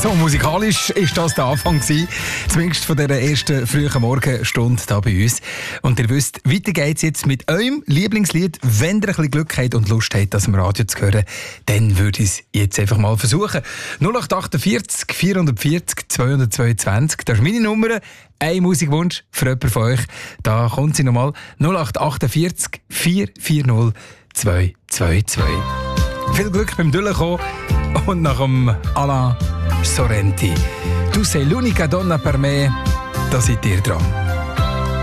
So, musikalisch ist das der Anfang gewesen, zumindest von dieser ersten frühen Morgenstunde hier bei uns. Und ihr wisst, weiter geht's jetzt mit eurem Lieblingslied. Wenn ihr ein bisschen Glück habt und Lust habt, das im Radio zu hören, dann würde ich es jetzt einfach mal versuchen. 0848 440 222, das ist meine Nummer. Ein Musikwunsch für jemanden von euch. Da kommt sie nochmal. 0848 440 222. Viel Glück beim Durchkommen und nach dem Alain Sorrenti. «Tu sei l'unica donna per me», da seid ihr dran.